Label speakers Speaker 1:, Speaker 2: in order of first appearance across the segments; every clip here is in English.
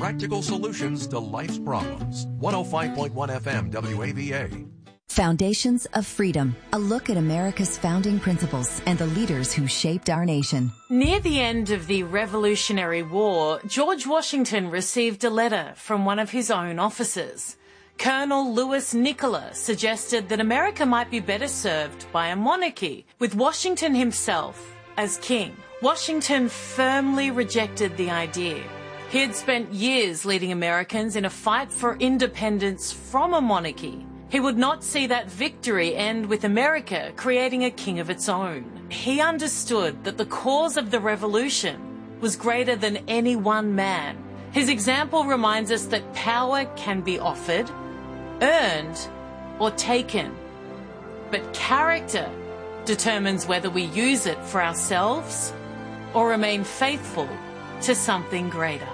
Speaker 1: practical solutions to life's problems. 105.1 FM WAVA.
Speaker 2: Foundations of Freedom, a look at America's founding principles and the leaders who shaped our nation.
Speaker 3: Near the end of the Revolutionary War, George Washington received a letter from one of his own officers. Colonel Louis Nicola suggested that America might be better served by a monarchy, with Washington himself as king. Washington firmly rejected the idea. He had spent years leading Americans in a fight for independence from a monarchy. He would not see that victory end with America creating a king of its own. He understood that the cause of the revolution was greater than any one man. His example reminds us that power can be offered, earned, or taken. But character determines whether we use it for ourselves or remain faithful to something greater.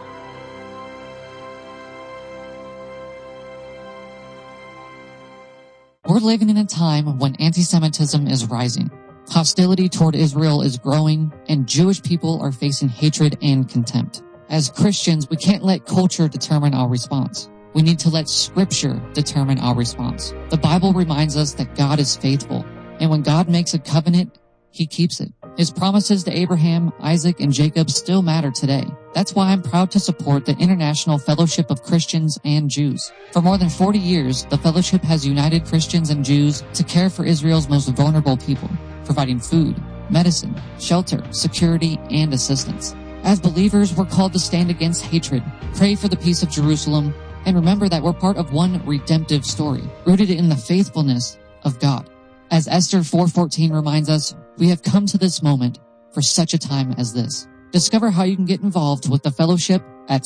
Speaker 4: We're living in a time when anti-Semitism is rising. Hostility toward Israel is growing, and Jewish people are facing hatred and contempt. As Christians, we can't let culture determine our response. We need to let Scripture determine our response. The Bible reminds us that God is faithful, and when God makes a covenant, He keeps it. His promises to Abraham, Isaac, and Jacob still matter today. That's why I'm proud to support the International Fellowship of Christians and Jews. For more than 40 years, the fellowship has united Christians and Jews to care for Israel's most vulnerable people, providing food, medicine, shelter, security, and assistance. As believers, we're called to stand against hatred, pray for the peace of Jerusalem, and remember that we're part of one redemptive story, rooted in the faithfulness of God. As Esther 4:14 reminds us, we have come to this moment for such a time as this. Discover how you can get involved with the fellowship at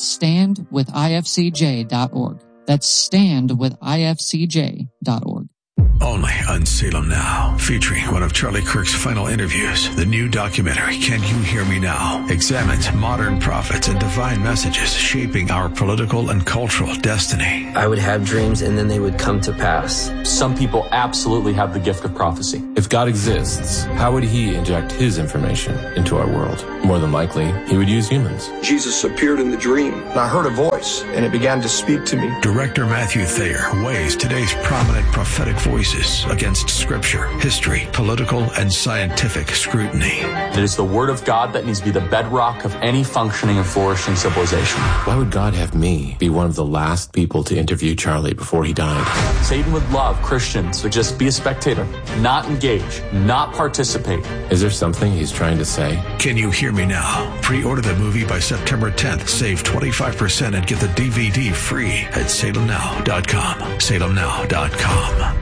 Speaker 4: standwithifcj.org. That's standwithifcj.org.
Speaker 5: Only on Salem Now, featuring one of Charlie Kirk's final interviews. The new documentary, Can You Hear Me Now?, examines modern prophets and divine messages shaping our political and cultural destiny.
Speaker 6: I would have dreams and then they would come to pass.
Speaker 7: Some people absolutely have the gift of prophecy.
Speaker 8: If God exists, how would He inject His information into our world? More than likely, He would use humans.
Speaker 9: Jesus appeared in the dream, and I heard a voice, and it began to speak to me.
Speaker 5: Director Matthew Thayer weighs today's prominent prophetic voices against Scripture, history, political, and scientific scrutiny.
Speaker 7: It is the Word of God that needs to be the bedrock of any functioning and flourishing civilization.
Speaker 8: Why would God have me be one of the last people to interview Charlie before he died?
Speaker 7: Satan would love Christians to just be a spectator, not engage, not participate.
Speaker 8: Is there something he's trying to say?
Speaker 5: Can You Hear Me Now? Pre-order the movie by September 10th. Save 25% and get the DVD free at salemnow.com. salemnow.com.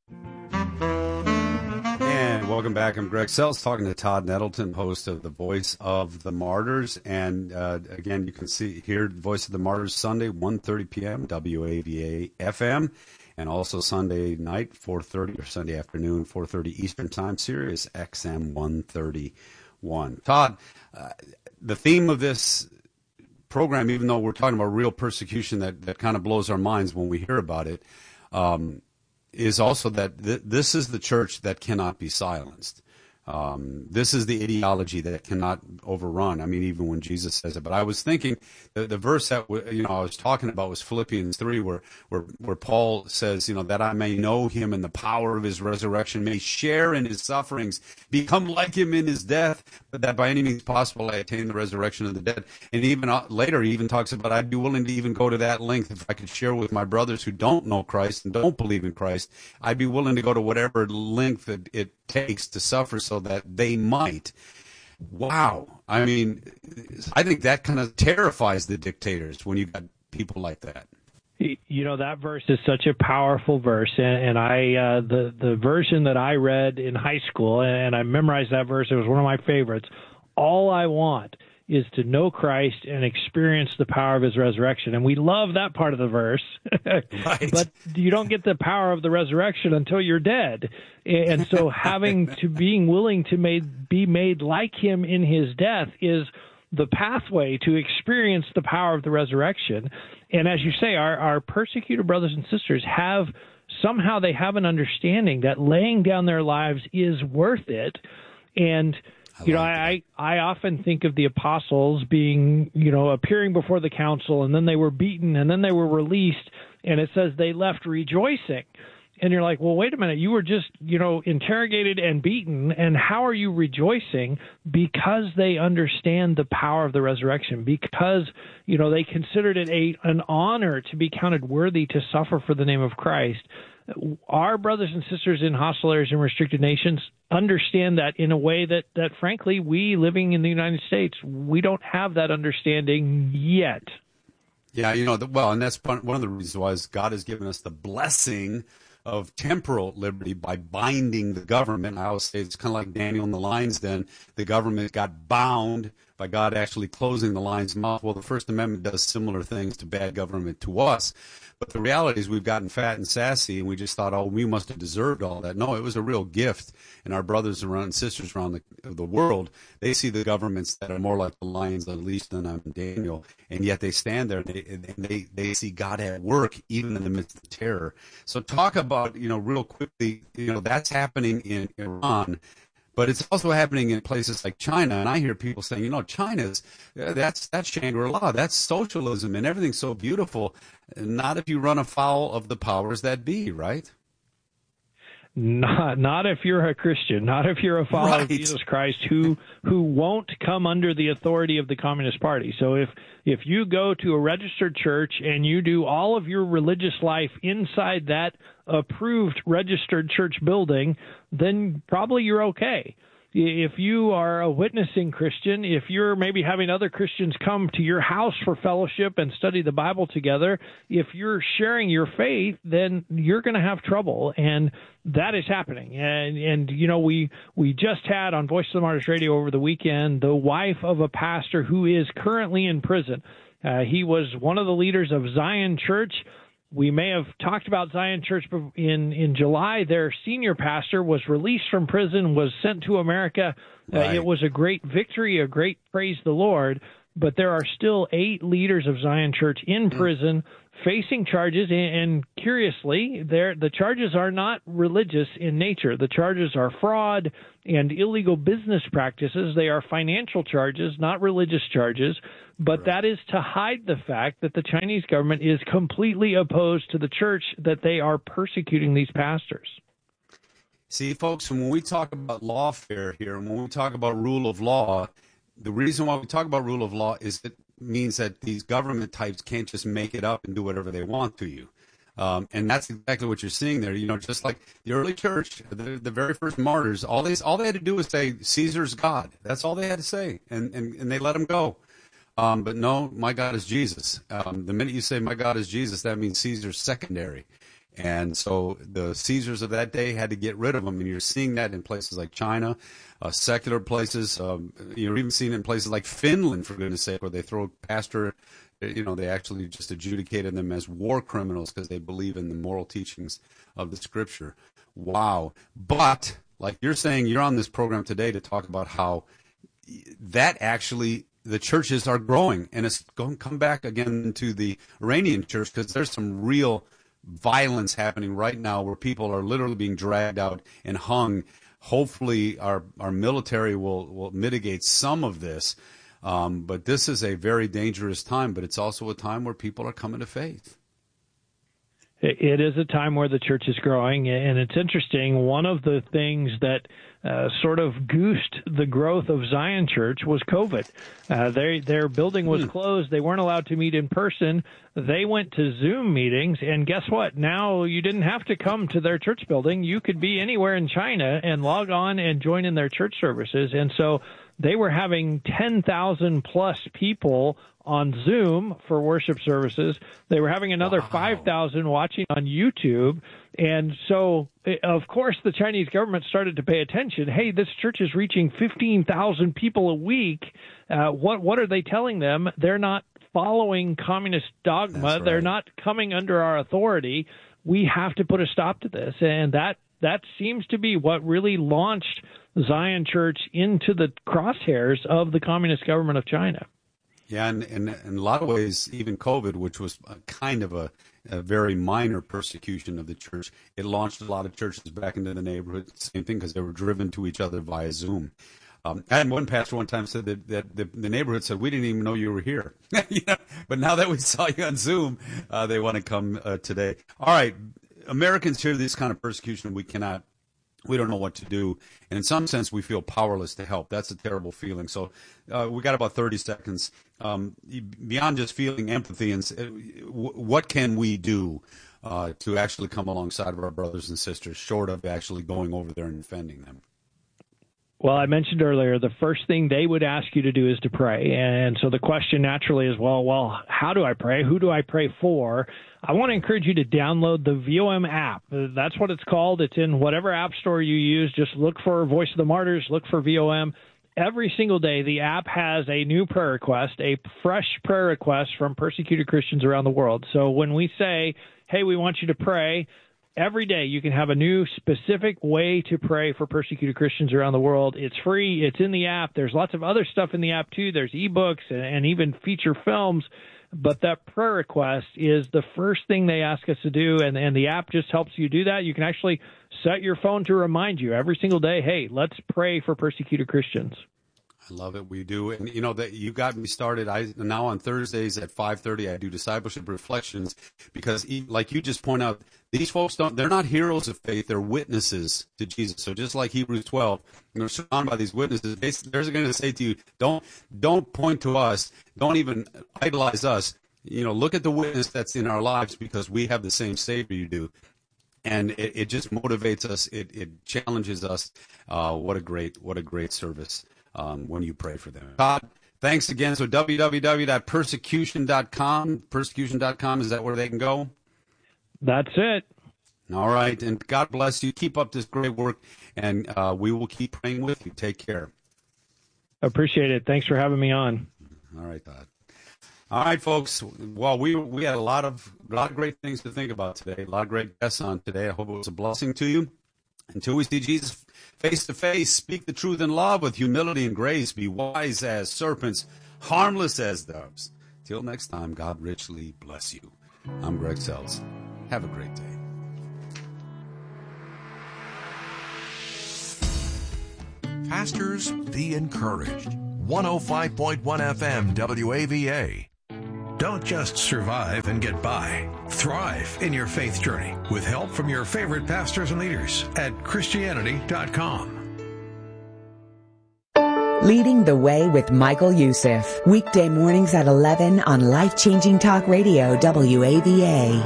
Speaker 10: Welcome back. I'm Greg Sells, talking to Todd Nettleton, host of The Voice of the Martyrs. And again, you can hear Voice of the Martyrs Sunday, 1:30 p.m., WAVA FM, and also Sunday night, 4:30, or Sunday afternoon, 4:30 Eastern Time, Sirius XM 131. Todd, the theme of this program, even though we're talking about real persecution that kind of blows our minds when we hear about it, is also that this is the church that cannot be silenced. This is the ideology that cannot overrun. I mean, even when Jesus says it. But I was thinking the verse that I was talking about was Philippians 3, where Paul says, that I may know Him and the power of His resurrection, may share in His sufferings, become like Him in His death, but that by any means possible I attain the resurrection of the dead. And even later, he even talks about, I'd be willing to even go to that length if I could share with my brothers who don't know Christ and don't believe in Christ. I'd be willing to go to whatever length that it takes to suffer so that they might. Wow. I mean, I think that kind of terrifies the dictators when you got people like that.
Speaker 11: That verse is such a powerful verse, and I the version that I read in high school, and I memorized that verse. It was one of my favorites. All I want is to know Christ and experience the power of His resurrection. And we love that part of the verse,
Speaker 10: right.
Speaker 11: But you don't get the power of the resurrection until you're dead. And so being willing to be made like Him in His death is the pathway to experience the power of the resurrection. And as you say, our persecuted brothers and sisters have an understanding that laying down their lives is worth it. And I often think of the apostles being, appearing before the council, and then they were beaten, and then they were released, and it says they left rejoicing. And you're like, well, wait a minute, you were just, interrogated and beaten, and how are you rejoicing? Because they understand the power of the resurrection, because, they considered it an honor to be counted worthy to suffer for the name of Christ. Our brothers and sisters in hostile areas and restricted nations understand that in a way that frankly, we living in the United States, we don't have that understanding yet.
Speaker 10: Yeah, and that's one of the reasons why God has given us the blessing of temporal liberty by binding the government. I always say it's kind of like Daniel in the lion's den. The government got bound by God actually closing the lion's mouth. Well, the First Amendment does similar things to bad government to us. But the reality is we've gotten fat and sassy, and we just thought, we must have deserved all that. No, it was a real gift. And our brothers and sisters around the world, they see the governments that are more like the lions unleashed than I'm Daniel, and yet they stand there and they see God at work even in the midst of terror. So talk about, real quickly, that's happening in Iran. But it's also happening in places like China, and I hear people saying, China's that's Shangri-La, that's socialism, and everything's so beautiful. Not if you run afoul of the powers that be, right?
Speaker 11: Not if you're a Christian, not if you're a follower of Jesus Christ who won't come under the authority of the Communist Party. So if you go to a registered church and you do all of your religious life inside that approved registered church building, then probably you're okay. If you are a witnessing Christian, if you're maybe having other Christians come to your house for fellowship and study the Bible together, if you're sharing your faith, then you're going to have trouble, and that is happening. And we just had on Voice of the Martyrs Radio over the weekend the wife of a pastor who is currently in prison. He was one of the leaders of Zion Church. We may have talked about Zion Church in July. Their senior pastor was released from prison, was sent to America. It was a great victory, a great praise the Lord. But there are still 8 leaders of Zion Church in prison facing charges. And curiously, the charges are not religious in nature. The charges are fraud and illegal business practices. They are financial charges, not religious charges. But that is to hide the fact that the Chinese government is completely opposed to the church, that they are persecuting these pastors.
Speaker 10: See, folks, when we talk about lawfare here, and when we talk about rule of law, the reason why we talk about rule of law is it means that these government types can't just make it up and do whatever they want to you. And that's exactly what you're seeing there. Just like the early church, the very first martyrs, all they had to do was say, Caesar's God. That's all they had to say, and they let him go. But no, my God is Jesus. The minute you say my God is Jesus, that means Caesar's secondary. And so the Caesars of that day had to get rid of them. And you're seeing that in places like China, secular places. You're even seeing it in places like Finland, for goodness sake, where they throw a pastor, they actually just adjudicated them as war criminals because they believe in the moral teachings of the Scripture. Wow. But like you're saying, you're on this program today to talk about how that actually the churches are growing, and it's going to come back again to the Iranian church because there's some real violence happening right now where people are literally being dragged out and hung. Hopefully our military will mitigate some of this, but this is a very dangerous time, but it's also a time where people are coming to faith.
Speaker 11: It is a time where the church is growing, and it's interesting. One of the things that sort of goosed the growth of Zion Church was COVID. Their building was closed. They weren't allowed to meet in person. They went to Zoom meetings, and guess what? Now you didn't have to come to their church building. You could be anywhere in China and log on and join in their church services. And so they were having 10,000 plus people on Zoom for worship services. They were having another 5,000 watching on YouTube. And so, of course, the Chinese government started to pay attention. Hey, this church is reaching 15,000 people a week. What are they telling them? They're not following communist dogma. Right. They're not coming under our authority. We have to put a stop to this. And that seems to be what really launched Zion Church into the crosshairs of the communist government of China.
Speaker 10: Yeah, and in a lot of ways, even COVID, which was kind of a very minor persecution of the church, it launched a lot of churches back into the neighborhood. Same thing, because they were driven to each other via Zoom. I had one pastor one time said that the neighborhood said, we didn't even know you were here. But now that we saw you on Zoom, they want to come today. All right. Americans hear this kind of persecution. We don't know what to do. And in some sense, we feel powerless to help. That's a terrible feeling. So we got about 30 seconds. Beyond just feeling empathy, and what can we do to actually come alongside of our brothers and sisters, short of actually going over there and defending them?
Speaker 11: Well, I mentioned earlier, the first thing they would ask you to do is to pray. And so the question naturally is, well, how do I pray? Who do I pray for? I want to encourage you to download the VOM app. That's what it's called. It's in whatever app store you use. Just look for Voice of the Martyrs, look for VOM. Every single day, the app has a new prayer request, a fresh prayer request from persecuted Christians around the world. So when we say, hey, we want you to pray, every day you can have a new specific way to pray for persecuted Christians around the world. It's free. It's in the app. There's lots of other stuff in the app, too. There's ebooks and even feature films. But that prayer request is the first thing they ask us to do, and the app just helps you do that. You can actually set your phone to remind you every single day, hey, let's pray for persecuted Christians.
Speaker 10: I love it. We do. And, that you got me started. Now on Thursdays at 5:30, I do Discipleship Reflections because, like you just point out, these folks they're not heroes of faith. They're witnesses to Jesus. So just like Hebrews 12, they're surrounded by these witnesses. They're going to say to you, don't point to us. Don't even idolize us. Look at the witness that's in our lives because we have the same Savior you do. And it just motivates us. It challenges us. What a great service. When you pray for them. Todd, thanks again. So www.persecution.com. Persecution.com, is that where they can go?
Speaker 11: That's it.
Speaker 10: All right. And God bless you. Keep up this great work, and we will keep praying with you. Take care.
Speaker 11: Appreciate it. Thanks for having me on.
Speaker 10: All right, Todd. All right, folks. Well, we had a lot of great things to think about today. A lot of great guests on today. I hope it was a blessing to you. Until we see Jesus face to face, speak the truth in love with humility and grace. Be wise as serpents, harmless as doves. Till next time, God richly bless you. I'm Greg Sells. Have a great day.
Speaker 1: Pastors, be encouraged. 105.1 FM WAVA.
Speaker 5: Don't just survive and get by. Thrive in your faith journey with help from your favorite pastors and leaders at Christianity.com.
Speaker 12: Leading the Way with Michael Youssef. Weekday mornings at 11 on Life-Changing Talk Radio, WAVA.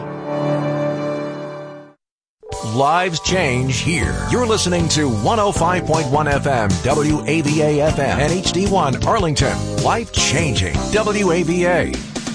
Speaker 1: Lives change here. You're listening to 105.1 FM, WAVA FM, and HD1 Arlington. Life-changing, WAVA.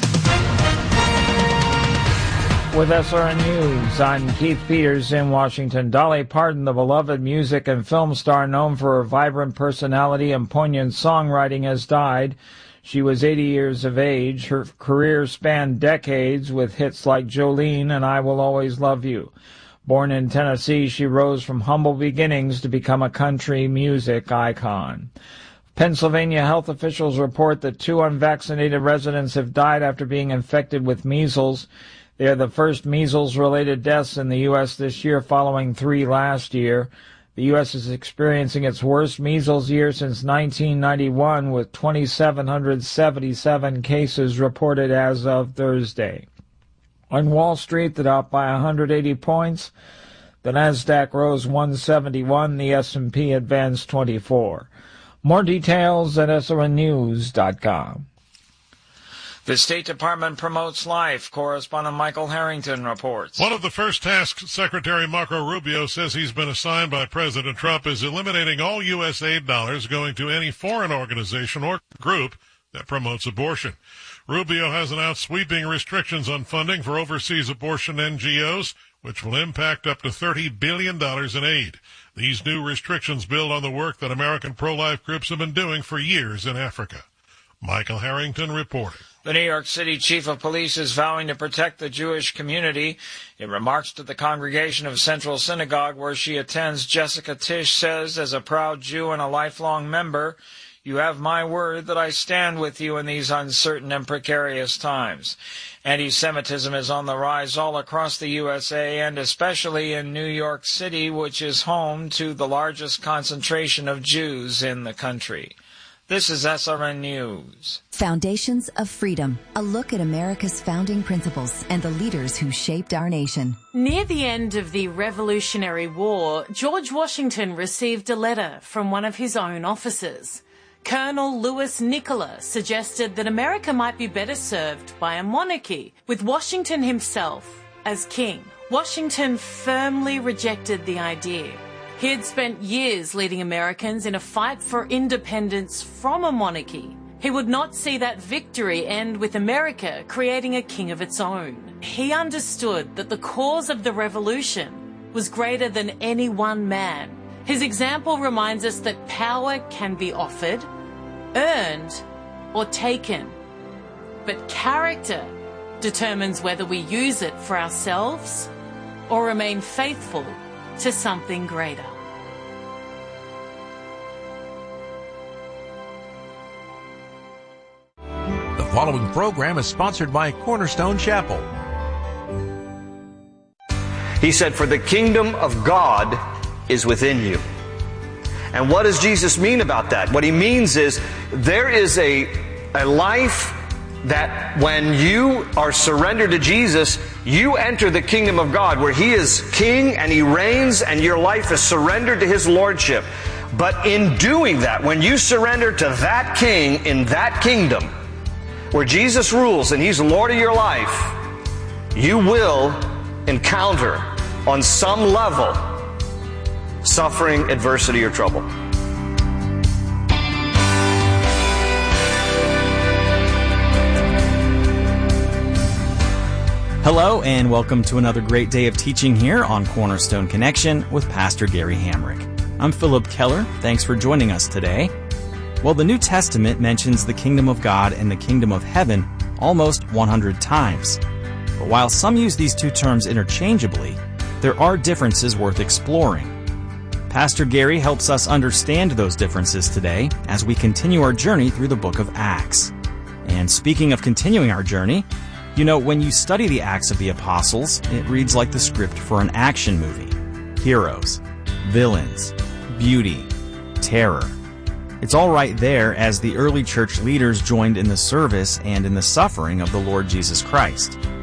Speaker 13: With SRN News, I'm Keith Peters in Washington. Dolly Parton, the beloved music and film star known for her vibrant personality and poignant songwriting, has died. She was 80 years of age. Her career spanned decades with hits like Jolene and I Will Always Love You. Born in Tennessee, she rose from humble beginnings to become a country music icon. Pennsylvania health officials report that 2 unvaccinated residents have died after being infected with measles. They are the first measles-related deaths in the U.S. this year, following 3 last year. The U.S. is experiencing its worst measles year since 1991, with 2,777 cases reported as of Thursday. On Wall Street, the Dow by 180 points. The Nasdaq rose 171. The S&P advanced 24. More details at srnnews.com. The State Department promotes life. Correspondent Michael Harrington reports.
Speaker 14: One of the first tasks Secretary Marco Rubio says he's been assigned by President Trump is eliminating all U.S. aid dollars going to any foreign organization or group that promotes abortion. Rubio has announced sweeping restrictions on funding for overseas abortion NGOs, which will impact up to $30 billion in aid. These new restrictions build on the work that American pro-life groups have been doing for years in Africa. Michael Harrington reporting.
Speaker 13: The New York City Chief of Police is vowing to protect the Jewish community. In remarks to the congregation of Central Synagogue, where she attends, Jessica Tisch says, as a proud Jew and a lifelong member, You have my word that I stand with you in these uncertain and precarious times. Anti-Semitism is on the rise all across the USA and especially in New York City, which is home to the largest concentration of Jews in the country. This is SRN News.
Speaker 2: Foundations of Freedom, a look at America's founding principles and the leaders who shaped our nation.
Speaker 3: Near the end of the Revolutionary War, George Washington received a letter from one of his own officers. Colonel Louis Nicola suggested that America might be better served by a monarchy, with Washington himself as king. Washington firmly rejected the idea. He had spent years leading Americans in a fight for independence from a monarchy. He would not see that victory end with America creating a king of its own. He understood that the cause of the revolution was greater than any one man. His example reminds us that power can be offered, earned, or taken. But character determines whether we use it for ourselves or remain faithful to something greater.
Speaker 1: The following program is sponsored by Cornerstone Chapel.
Speaker 15: He said, "For the kingdom of God is within you." And what does Jesus mean about that? What he means is there is a life that when you are surrendered to Jesus, you enter the kingdom of God where he is king and he reigns and your life is surrendered to his lordship. But in doing that, when you surrender to that king in that kingdom where Jesus rules and he's Lord of your life, you will encounter on some level suffering, adversity, or trouble.
Speaker 16: Hello, and welcome to another great day of teaching here on Cornerstone Connection with Pastor Gary Hamrick. I'm Philip Keller. Thanks for joining us today. Well, the New Testament mentions the kingdom of God and the kingdom of heaven almost 100 times. But while some use these two terms interchangeably, there are differences worth exploring. Pastor Gary helps us understand those differences today as we continue our journey through the book of Acts. And speaking of continuing our journey, you know, when you study the Acts of the Apostles, it reads like the script for an action movie. Heroes, villains, beauty, terror. It's all right there as the early church leaders joined in the service and in the suffering of the Lord Jesus Christ.